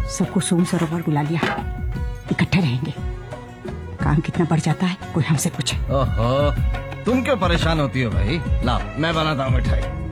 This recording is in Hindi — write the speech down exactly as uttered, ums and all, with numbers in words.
सबको सोम सरोवर बुला लिया, इकट्ठे रहेंगे। काम कितना बढ़ जाता है कोई हमसे पूछे। ओहो, तुम क्यों परेशान होती हो भाई? लाओ मैं बनाता हूँ मिठाई।